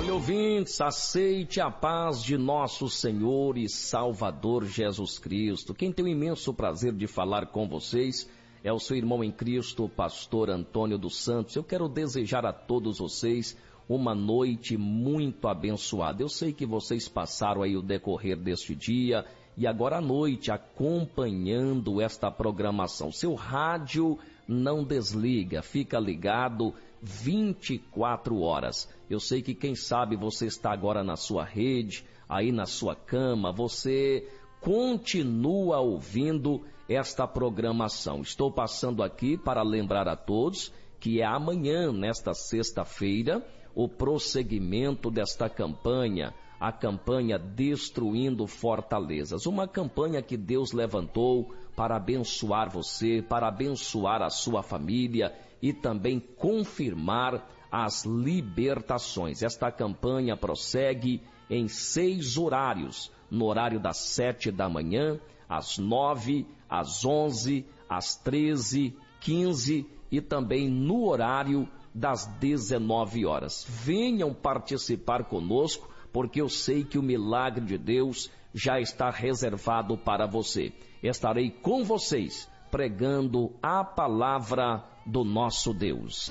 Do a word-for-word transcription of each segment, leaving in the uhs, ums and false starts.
Olha, ouvintes, aceite a paz de nosso Senhor e Salvador Jesus Cristo. Quem tem o imenso prazer de falar com vocês é o seu irmão em Cristo, pastor Antônio dos Santos. Eu quero desejar a todos vocês uma noite muito abençoada. Eu sei que vocês passaram aí o decorrer deste dia e agora à noite acompanhando esta programação. Seu rádio não desliga, fica ligado vinte e quatro horas. Eu sei que quem sabe você está agora na sua rede, aí na sua cama, você continua ouvindo esta programação. Estou passando aqui para lembrar a todos que é amanhã, nesta sexta-feira, o prosseguimento desta campanha, a campanha Destruindo Fortalezas, uma campanha que Deus levantou para abençoar você, para abençoar a sua família e também confirmar as libertações. Esta campanha prossegue em seis horários, no horário das sete da manhã, às nove, às onze, às treze, quinze e também no horário das dezenove horas. Venham participar conosco, porque eu sei que o milagre de Deus já está reservado para você. Estarei com vocês pregando a palavra do nosso Deus.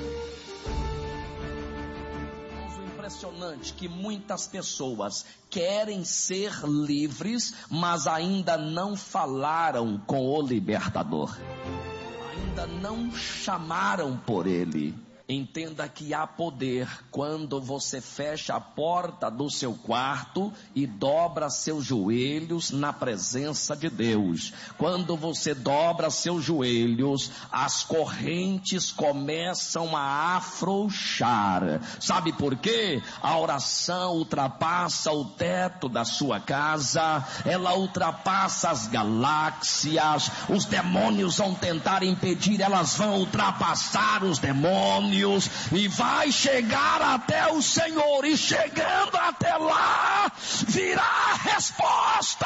É impressionante que muitas pessoas querem ser livres, mas ainda não falaram com o libertador. Ainda não chamaram por ele. Entenda que há poder quando você fecha a porta do seu quarto e dobra seus joelhos na presença de Deus. Quando você dobra seus joelhos, as correntes começam a afrouxar. Sabe por quê? A oração ultrapassa o teto da sua casa, ela ultrapassa as galáxias. Os demônios vão tentar impedir, elas vão ultrapassar os demônios e vai chegar até o Senhor, e chegando até lá virá a resposta.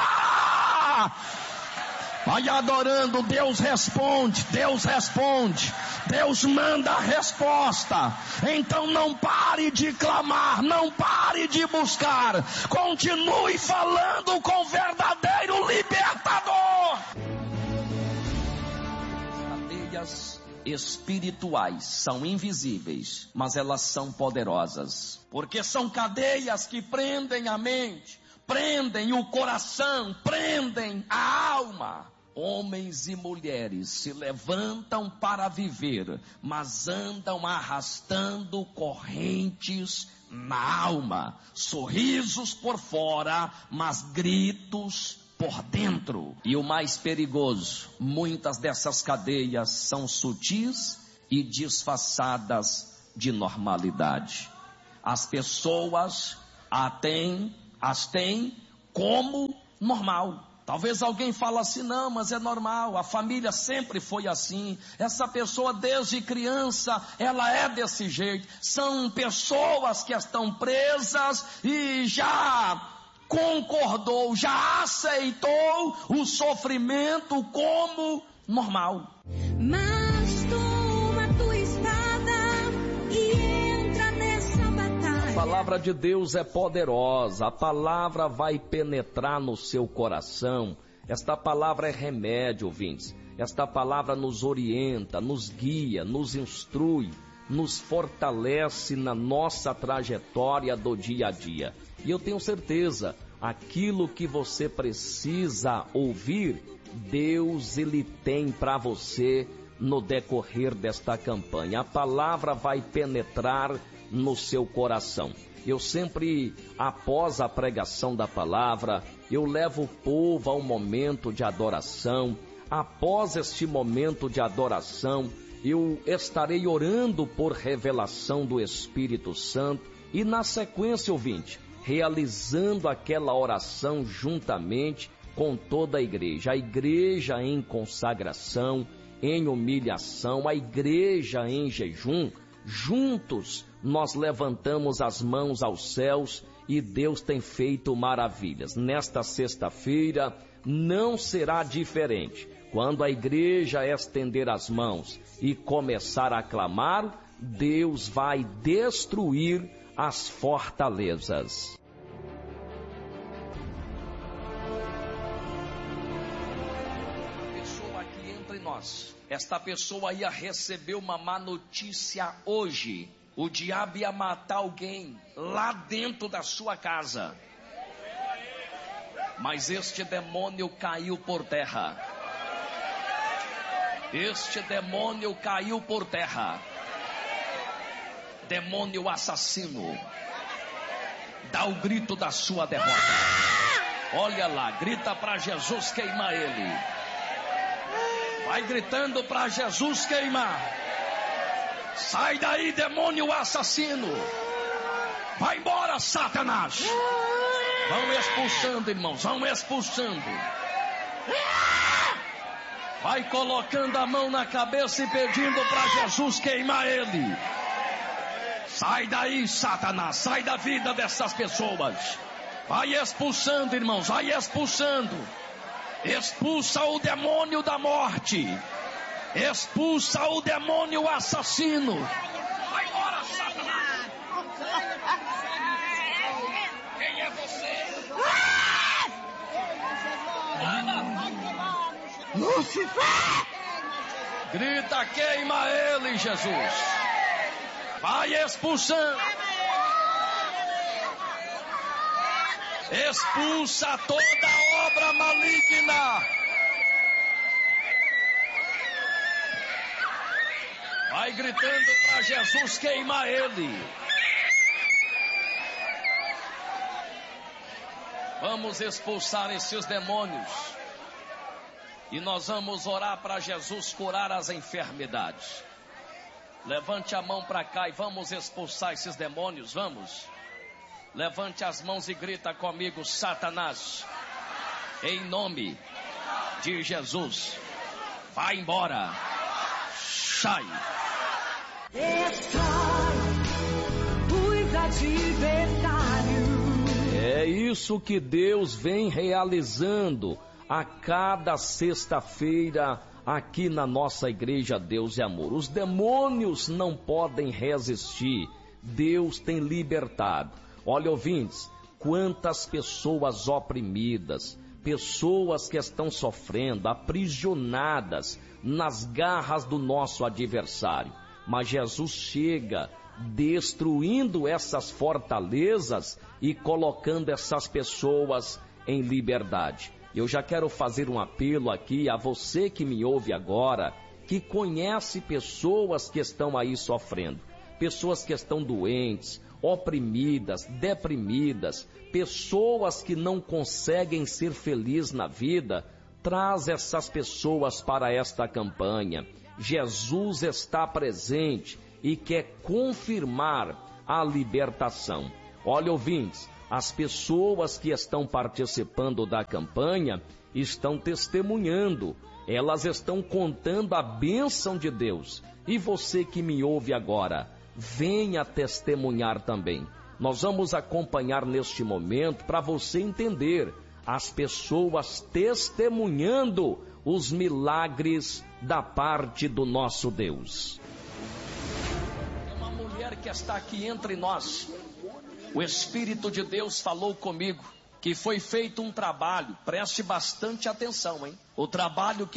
Vai adorando, Deus responde, Deus responde, Deus manda a resposta. Então não pare de clamar, não pare de buscar, continue falando com o verdadeiro libertador. Cadeias espirituais são invisíveis, mas elas são poderosas, porque são cadeias que prendem a mente, prendem o coração, prendem a alma. Homens e mulheres se levantam para viver, mas andam arrastando correntes na alma, sorrisos por fora, mas gritos por dentro. E o mais perigoso, muitas dessas cadeias são sutis e disfarçadas de normalidade. As pessoas a têm, as têm como normal. Talvez alguém fale assim, não, mas é normal, a família sempre foi assim, essa pessoa desde criança, ela é desse jeito. São pessoas que estão presas e já concordou, já aceitou o sofrimento como normal. Mas toma tua espada e entra nessa batalha. A palavra de Deus é poderosa, a palavra vai penetrar no seu coração. Esta palavra é remédio, ouvintes. Esta palavra nos orienta, nos guia, nos instrui, nos fortalece na nossa trajetória do dia a dia. E eu tenho certeza, aquilo que você precisa ouvir, Deus ele tem para você no decorrer desta campanha. A palavra vai penetrar no seu coração. Eu sempre, após a pregação da palavra, eu levo o povo a um momento de adoração. Após este momento de adoração, eu estarei orando por revelação do Espírito Santo e na sequência, ouvinte, realizando aquela oração juntamente com toda a igreja. A igreja em consagração, em humilhação, a igreja em jejum. Juntos nós levantamos as mãos aos céus e Deus tem feito maravilhas. Nesta sexta-feira não será diferente. Quando a igreja estender as mãos e começar a clamar, Deus vai destruir as fortalezas. Pessoa aqui entre nós, esta pessoa ia receber uma má notícia hoje. O diabo ia matar alguém lá dentro da sua casa. Mas este demônio caiu por terra. Este demônio caiu por terra. Demônio assassino, dá o grito da sua derrota. Olha lá, grita para Jesus queimar ele. Vai gritando para Jesus queimar. Sai daí, demônio assassino. Vai embora, Satanás. Vão expulsando, irmãos, vão expulsando. Vai colocando a mão na cabeça e pedindo para Jesus queimar ele. Sai daí, Satanás, sai da vida dessas pessoas. Vai expulsando, irmãos, vai expulsando. Expulsa o demônio da morte. Expulsa o demônio assassino. Vai embora, Satanás. Quem é você? Lucifer! Grita, queima ele, Jesus. Vai expulsando. Expulsa toda obra maligna. Vai gritando para Jesus queimar ele. Vamos expulsar esses demônios. E nós vamos orar para Jesus curar as enfermidades. Levante a mão para cá e vamos expulsar esses demônios, vamos. Levante as mãos e grita comigo, Satanás, em nome de Jesus, vai embora, sai. Os adversários. É isso que Deus vem realizando a cada sexta-feira aqui na nossa igreja Deus e Amor. Os demônios não podem resistir. Deus tem libertado. Olha, ouvintes, quantas pessoas oprimidas, pessoas que estão sofrendo, aprisionadas nas garras do nosso adversário. Mas Jesus chega destruindo essas fortalezas e colocando essas pessoas em liberdade. Eu já quero fazer um apelo aqui a você que me ouve agora, que conhece pessoas que estão aí sofrendo, pessoas que estão doentes, oprimidas, deprimidas, pessoas que não conseguem ser felizes na vida. Traz essas pessoas para esta campanha. Jesus está presente e quer confirmar a libertação. Olha, ouvintes, as pessoas que estão participando da campanha estão testemunhando, elas estão contando a bênção de Deus. E você que me ouve agora, venha testemunhar também. Nós vamos acompanhar neste momento para você entender as pessoas testemunhando os milagres da parte do nosso Deus. É uma mulher que está aqui entre nós. O Espírito de Deus falou comigo que foi feito um trabalho, preste bastante atenção, hein? O trabalho que